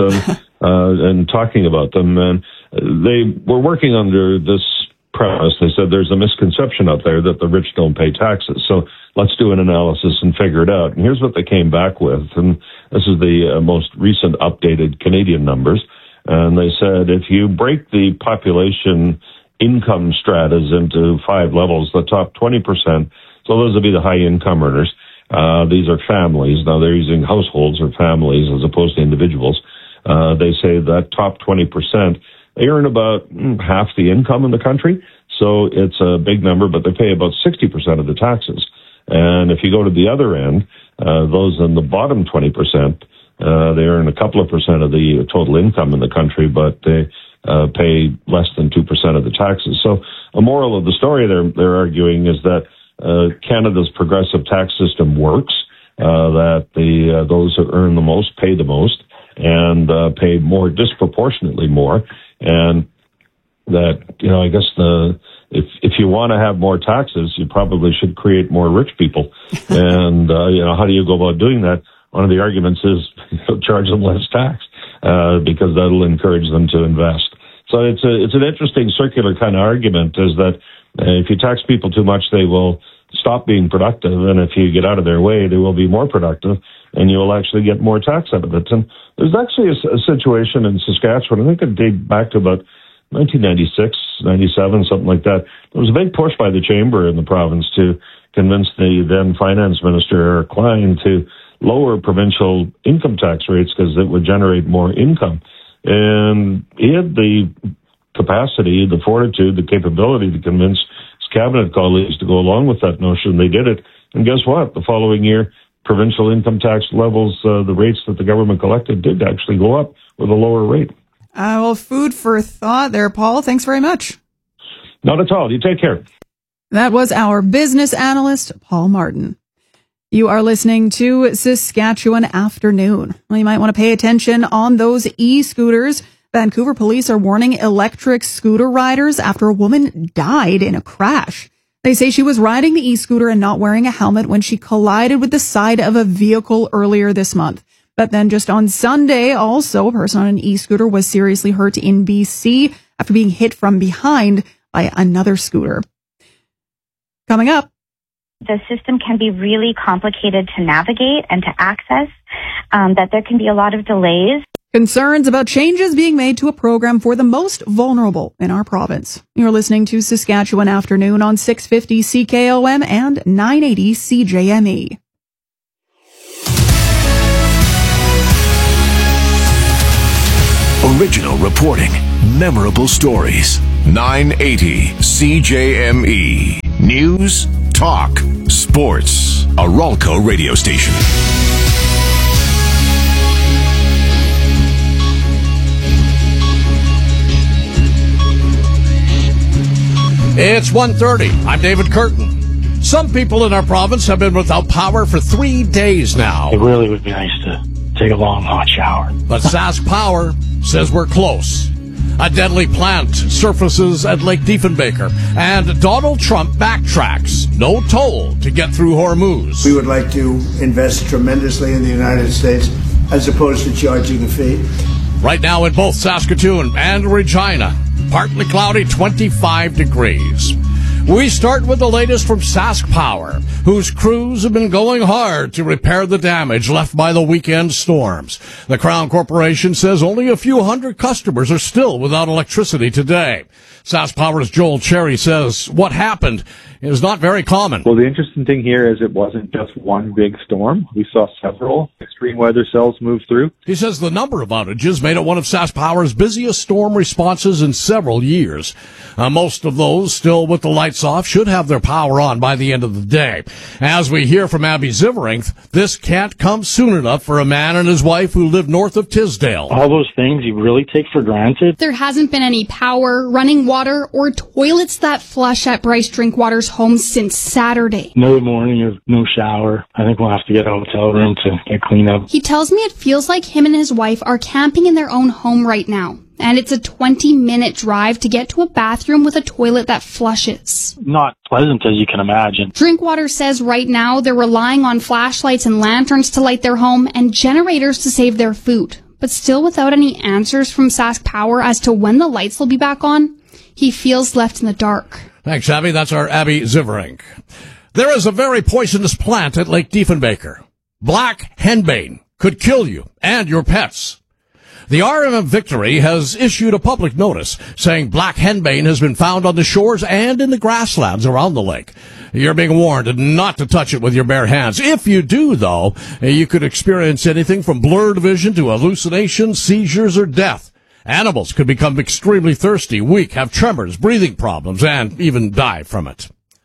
and talking about them. And they were working under this premise. They said there's a misconception out there that the rich don't pay taxes. So let's do an analysis and figure it out. And here's what they came back with. And this is the most recent updated Canadian numbers. And they said if you break the population income stratas into 5 levels, the top 20%, so those would be the high income earners. These are families. Now they're using households or families as opposed to individuals. They say that top 20%, they earn about half the income in the country. So it's a big number, but they pay about 60% of the taxes. And if you go to the other end, those in the bottom 20%, they earn a couple of percent of the total income in the country, but they pay less than 2% of the taxes. So a moral of the story they're arguing is that Canada's progressive tax system works, that those who earn the most pay the most and pay more disproportionately more, and that, I guess if you want to have more taxes, you probably should create more rich people. And, how do you go about doing that? One of the arguments is charge them less tax, because that'll encourage them to invest. So it's an interesting circular kind of argument, is that if you tax people too much, they will stop being productive. And if you get out of their way, they will be more productive and you will actually get more tax out of it. And there's actually a situation in Saskatchewan, I think it dates back to about 1996, 97, something like that. There was a big push by the chamber in the province to convince the then finance minister, Eric Klein, to lower provincial income tax rates because it would generate more income. And he had the capacity, the fortitude, the capability to convince his cabinet colleagues to go along with that notion. They did it. And guess what? The following year, provincial income tax levels, the rates that the government collected did actually go up with a lower rate. Well, food for thought there, Paul. Thanks very much. Not at all. You take care. That was our business analyst, Paul Martin. You are listening to Saskatchewan Afternoon. Well, you might want to pay attention on those e-scooters. Vancouver police are warning electric scooter riders after a woman died in a crash. They say she was riding the e-scooter and not wearing a helmet when she collided with the side of a vehicle earlier this month. But then just on Sunday, also, a person on an e-scooter was seriously hurt in BC after being hit from behind by another scooter. Coming up. The system can be really complicated to navigate and to access, that there can be a lot of delays. Concerns about changes being made to a program for the most vulnerable in our province. You're listening to Saskatchewan Afternoon on 650 CKOM and 980 CJME. Original reporting, memorable stories. 980 CJME. News, talk, sports. A Ralco radio station. It's 1:30. I'm David Curtin. Some people in our province have been without power for 3 days now. It really would be nice to take a long, hot shower. But Sask Power says we're close. A deadly plant surfaces at Lake Diefenbaker, and Donald Trump backtracks. No toll to get through Hormuz. We would like to invest tremendously in the United States as opposed to charging a fee. Right now in both Saskatoon and Regina, partly cloudy, 25 degrees. We start with the latest from Sask Power, whose crews have been going hard to repair the damage left by the weekend storms. The Crown Corporation says only a few hundred customers are still without electricity today. Sask Power's Joel Cherry says what happened is not very common. Well, the interesting thing here is it wasn't just one big storm. We saw several extreme weather cells move through. He says the number of outages made it one of Sask Power's busiest storm responses in several years. Most of those still with the lights off should have their power on by the end of the day. As we hear from Abby Ziverink, this can't come soon enough for a man and his wife who live north of Tisdale. All those things you really take for granted. There hasn't been any power, running water, or toilets that flush at Bryce Drinkwater's home since Saturday. No morning, no shower. I think we'll have to get a hotel room to get cleaned up. He tells me it feels like him and his wife are camping in their own home right now. And it's a 20-minute drive to get to a bathroom with a toilet that flushes. Not pleasant, as you can imagine. Drinkwater says right now they're relying on flashlights and lanterns to light their home and generators to save their food. But still without any answers from Sask Power as to when the lights will be back on, he feels left in the dark. Thanks, Abby. That's our Abby Ziverink. There is a very poisonous plant at Lake Diefenbaker. Black henbane could kill you and your pets. The RMM Victory has issued a public notice saying black henbane has been found on the shores and in the grasslands around the lake. You're being warned not to touch it with your bare hands. If you do, though, you could experience anything from blurred vision to hallucinations, seizures, or death. Animals could become extremely thirsty, weak, have tremors, breathing problems, and even die from it.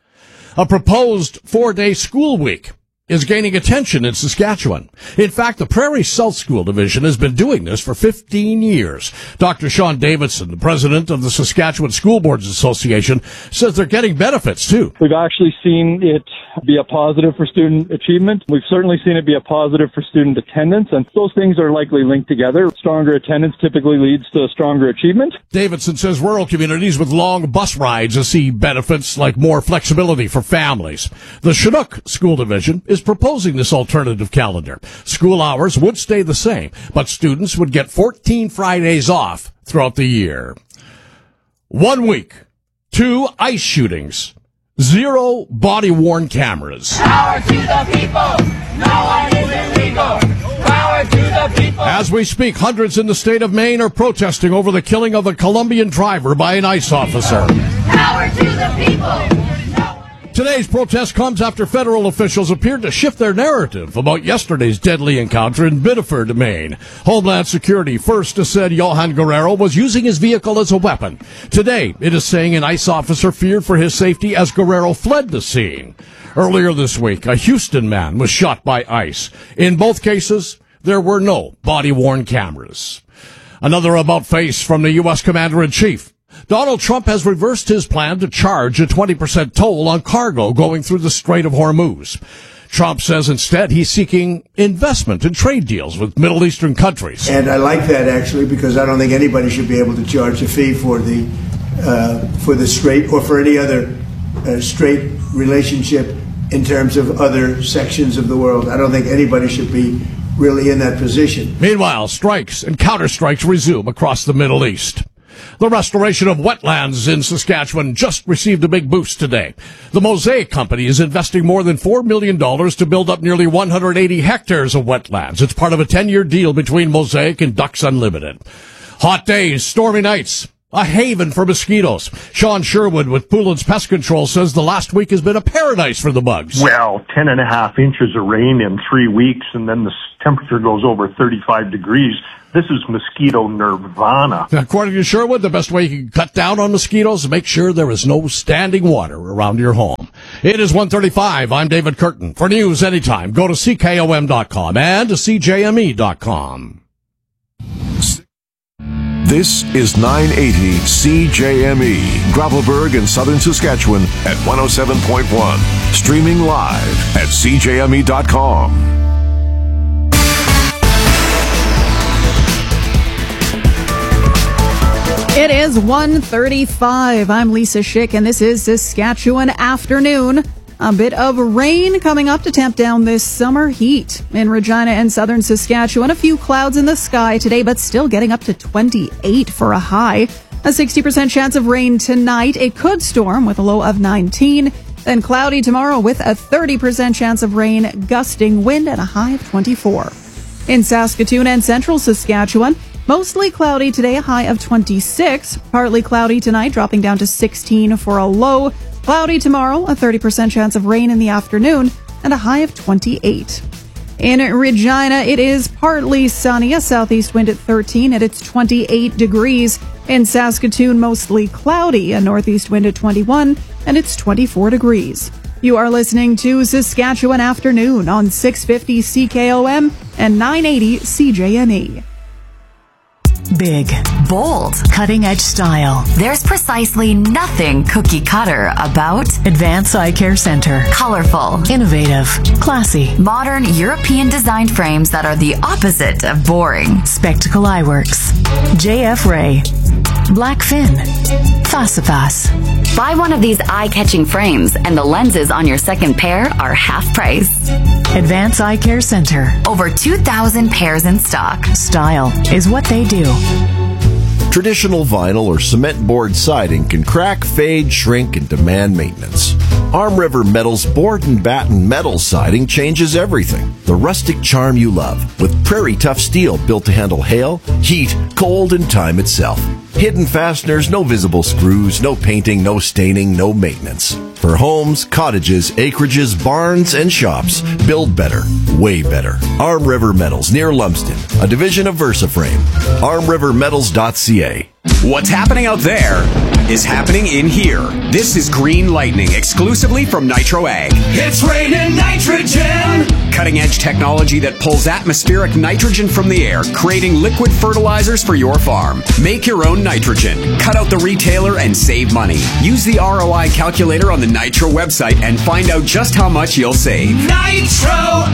A proposed 4-day school week is gaining attention in Saskatchewan. In fact, the Prairie South School Division has been doing this for 15 years. Dr. Sean Davidson, the president of the Saskatchewan School Boards Association, says they're getting benefits, too. We've actually seen it be a positive for student achievement. We've certainly seen it be a positive for student attendance, and those things are likely linked together. Stronger attendance typically leads to stronger achievement. Davidson says rural communities with long bus rides see benefits like more flexibility for families. The Chinook School Division is proposing this alternative calendar. School hours would stay the same, but students would get 14 Fridays off throughout the year. 1 week, 2 ice shootings, 0 body-worn cameras. Power to the people! No one is illegal! Power to the people! As we speak, hundreds in the state of Maine are protesting over the killing of a Colombian driver by an ICE officer. Power to the people! Today's protest comes after federal officials appeared to shift their narrative about yesterday's deadly encounter in Biddeford, Maine. Homeland Security first said Johan Guerrero was using his vehicle as a weapon. Today, it is saying an ICE officer feared for his safety as Guerrero fled the scene. Earlier this week, a Houston man was shot by ICE. In both cases, there were no body-worn cameras. Another about-face from the U.S. Commander-in-Chief. Donald Trump has reversed his plan to charge a 20% toll on cargo going through the Strait of Hormuz. Trump says instead he's seeking investment and trade deals with Middle Eastern countries. And I like that, actually, because I don't think anybody should be able to charge a fee for the strait or for any other strait relationship in terms of other sections of the world. I don't think anybody should be really in that position. Meanwhile, strikes and counterstrikes resume across the Middle East. The restoration of wetlands in Saskatchewan just received a big boost today. The Mosaic Company is investing more than $4 million to build up nearly 180 hectares of wetlands. It's part of a 10-year deal between Mosaic and Ducks Unlimited. Hot days, stormy nights, a haven for mosquitoes. Sean Sherwood with Poulin's Pest Control says the last week has been a paradise for the bugs. Well, 10.5 inches of rain in 3 weeks, and then the temperature goes over 35 degrees. This is mosquito nirvana. According to Sherwood, the best way you can cut down on mosquitoes is make sure there is no standing water around your home. It is 1:35. I'm David Curtin. For news anytime, go to CKOM.com and to CJME.com. This is 980 CJME, Gravelburg in southern Saskatchewan at 107.1. Streaming live at CJME.com. It is 1:35. I'm Lisa Schick, and this is Saskatchewan Afternoon. A bit of rain coming up to tamp down this summer heat. In Regina and southern Saskatchewan, a few clouds in the sky today, but still getting up to 28 for a high. A 60% chance of rain tonight. It could storm with a low of 19. Then cloudy tomorrow with a 30% chance of rain, gusting wind at a high of 24. In Saskatoon and central Saskatchewan, mostly cloudy today, a high of 26. Partly cloudy tonight, dropping down to 16 for a low. Cloudy tomorrow, a 30% chance of rain in the afternoon, and a high of 28. In Regina, it is partly sunny, a southeast wind at 13, and it's 28 degrees. In Saskatoon, mostly cloudy, a northeast wind at 21, and it's 24 degrees. You are listening to Saskatchewan Afternoon on 650 CKOM and 980 CJME. Big, bold, cutting-edge style. There's precisely nothing cookie cutter about Advance Eye Care Center. Colorful, innovative, classy, modern European-designed frames that are the opposite of boring. Spectacle Eyeworks, JF Ray, Blackfin, Fasifas. Buy one of these eye-catching frames and the lenses on your second pair are half price. Advance Eye Care Center. Over 2,000 pairs in stock. Style is what they do. Traditional vinyl or cement board siding can crack, fade, shrink, and demand maintenance. Arm River Metal's board and batten metal siding changes everything. The rustic charm you love with Prairie Tough steel built to handle hail, heat, cold, and time itself. Hidden fasteners, no visible screws, no painting, no staining, no maintenance. For homes, cottages, acreages, barns, and shops, build better, way better. Arm River Metals near Lumsden, a division of VersaFrame. ArmRiverMetals.ca. What's happening out there is happening in here. This is Green Lightning, exclusively from Nitro Ag. It's raining nitrogen! Cutting-edge technology that pulls atmospheric nitrogen from the air, creating liquid fertilizers for your farm. Make your own nitrogen. Cut out the retailer and save money. Use the ROI calculator on the Nitro website and find out just how much you'll save. Nitro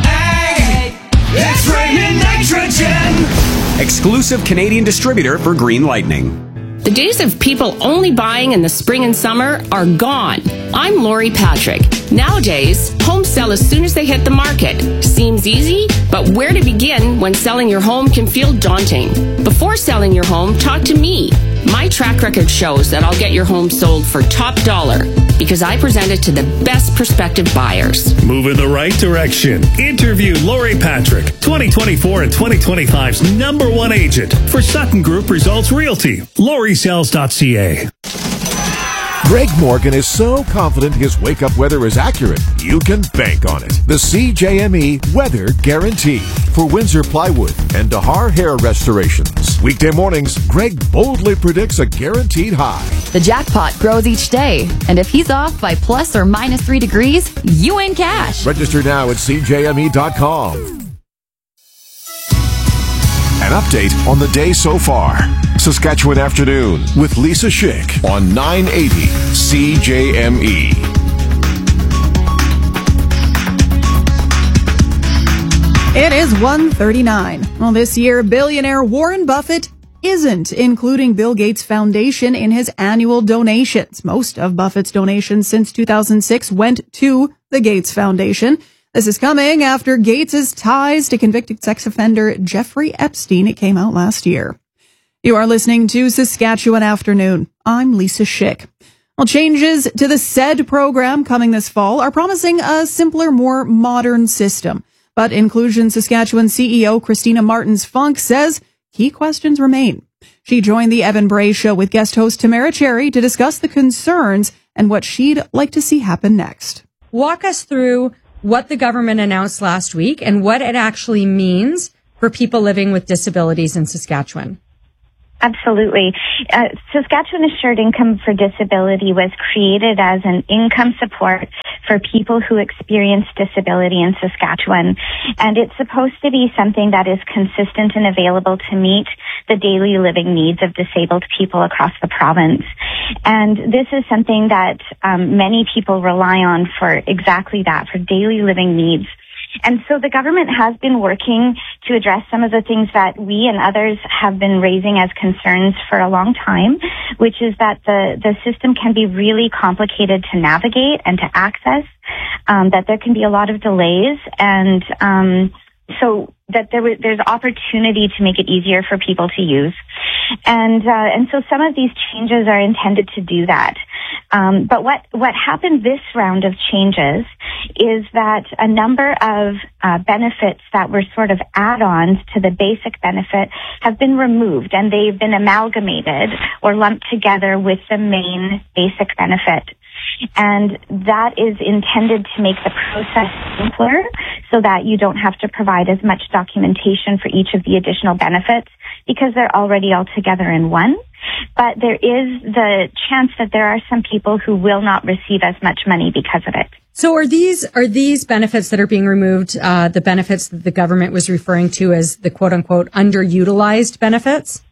Ag! It's raining nitrogen! Exclusive Canadian distributor for Green Lightning. The days of people only buying in the spring and summer are gone. I'm Lori Patrick. Nowadays, homes sell as soon as they hit the market. Seems easy, but where to begin when selling your home can feel daunting? Before selling your home, talk to me. My track record shows that I'll get your home sold for top dollar because I present it to the best prospective buyers. Move in the right direction. Interview Lori Patrick, 2024 and 2025's #1 agent for Sutton Group Results Realty. LoriSells.ca. Greg Morgan is so confident his wake-up weather is accurate, you can bank on it. The CJME Weather Guarantee for Windsor Plywood and Dahar Hair Restorations. Weekday mornings, Greg boldly predicts a guaranteed high. The jackpot grows each day, and if he's off by plus or minus 3 degrees, you win cash. Register now at CJME.com. An update on the day so far. Saskatchewan Afternoon with Lisa Schick on 980 CJME. It is 1:39. Well, this year, billionaire Warren Buffett isn't including Bill Gates Foundation in his annual donations. Most of Buffett's donations since 2006 went to the Gates Foundation. This is coming after Gates' ties to convicted sex offender Jeffrey Epstein. It came out last year. You are listening to Saskatchewan Afternoon. I'm Lisa Schick. Well, changes to the SED program coming this fall are promising a simpler, more modern system. But Inclusion Saskatchewan CEO Christina Martins-Funk says key questions remain. She joined the Evan Bray Show with guest host Tamara Cherry to discuss the concerns and what she'd like to see happen next. Walk us through what the government announced last week and what it actually means for people living with disabilities in Saskatchewan. Absolutely. Saskatchewan Assured Income for Disability was created as an income support for people who experience disability in Saskatchewan. And it's supposed to be something that is consistent and available to meet the daily living needs of disabled people across the province. And this is something that many people rely on for exactly that, for daily living needs. And so the government has been working to address some of the things that we and others have been raising as concerns for a long time, which is that the system can be really complicated to navigate and to access, that there can be a lot of delays, and so that there's opportunity to make it easier for people to use. And so some of these changes are intended to do that. But what happened this round of changes is that a number of benefits that were sort of add-ons to the basic benefit have been removed, and they've been amalgamated or lumped together with the main basic benefit. And that is intended to make the process simpler so that you don't have to provide as much documentation for each of the additional benefits because they're already all together in one. But there is the chance that there are some people who will not receive as much money because of it. So are these benefits that are being removed, the benefits that the government was referring to as the quote unquote underutilized benefits?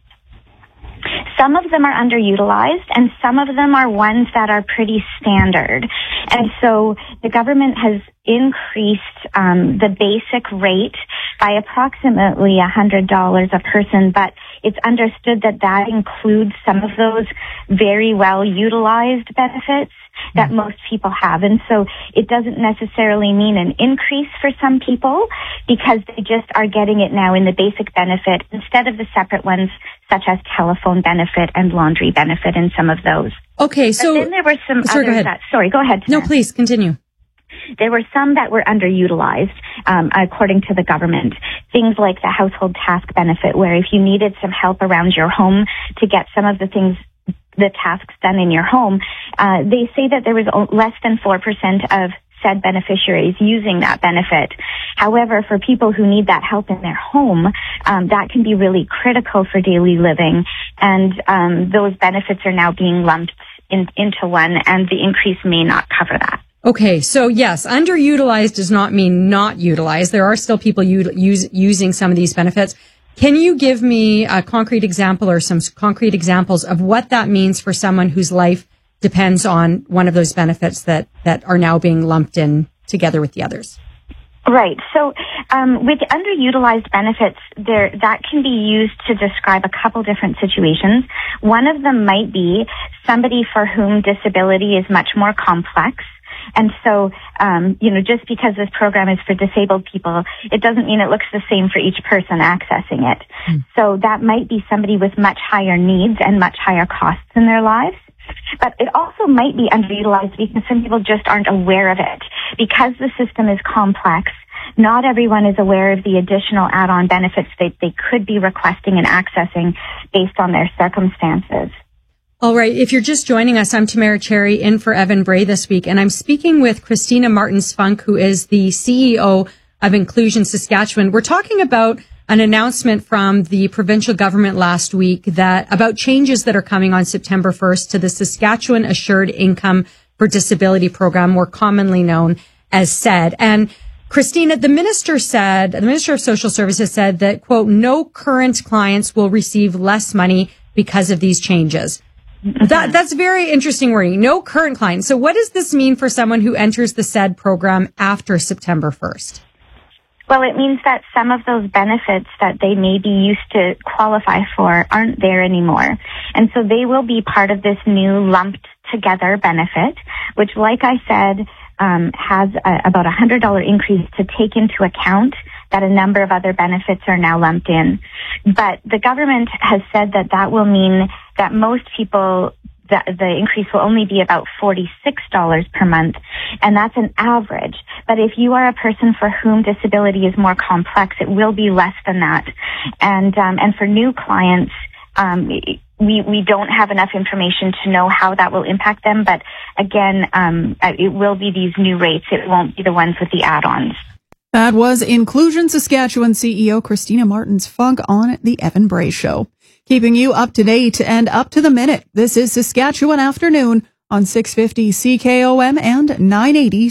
Some of them are underutilized, and some of them are ones that are pretty standard. And so the government has increased the basic rate by approximately $100 a person, but it's understood that that includes some of those very well utilized benefits that most people have. And so it doesn't necessarily mean an increase for some people because they just are getting it now in the basic benefit instead of the separate ones such as telephone benefit and laundry benefit and some of those. Okay, so but then there were some sorry, others go ahead. No, please continue. There were some that were underutilized, according to the government. Things like the household task benefit, where if you needed some help around your home to get some of the tasks done in your home, they say that there was less than 4% of said beneficiaries using that benefit. However, for people who need that help in their home, that can be really critical for daily living, and those benefits are now being lumped into one, and the increase may not cover that. Okay, so yes, underutilized does not mean not utilized. There are still people using some of these benefits. Can you give me a concrete example or some concrete examples of what that means for someone whose life depends on one of those benefits that are now being lumped in together with the others? Right. So with underutilized benefits, that can be used to describe a couple different situations. One of them might be somebody for whom disability is much more complex. And so, just because this program is for disabled people, it doesn't mean it looks the same for each person accessing it. So that might be somebody with much higher needs and much higher costs in their lives. But it also might be underutilized because some people just aren't aware of it. Because the system is complex, not everyone is aware of the additional add-on benefits they could be requesting and accessing based on their circumstances. All right. If you're just joining us, I'm Tamara Cherry in for Evan Bray this week, and I'm speaking with Christina Martins-Funk, who is the CEO of Inclusion Saskatchewan. We're talking about an announcement from the provincial government last week about changes that are coming on September 1st to the Saskatchewan Assured Income for Disability program, more commonly known as SAID. And Christina, the Minister of Social Services said that, quote, no current clients will receive less money because of these changes. That's very interesting wording. No current clients. So what does this mean for someone who enters the SAID program after September 1st? Well, it means that some of those benefits that they may be used to qualify for aren't there anymore. And so they will be part of this new lumped together benefit, which, like I said, has about a $100 increase to take into account that a number of other benefits are now lumped in. But the government has said that will mean that most people, the increase will only be about $46 per month, and that's an average. But if you are a person for whom disability is more complex, it will be less than that. And for new clients, we don't have enough information to know how that will impact them. But again, it will be these new rates. It won't be the ones with the add-ons. That was Inclusion Saskatchewan CEO Christina Martins-Funk on The Evan Bray Show. Keeping you up to date and up to the minute, this is Saskatchewan Afternoon on 650 CKOM and 980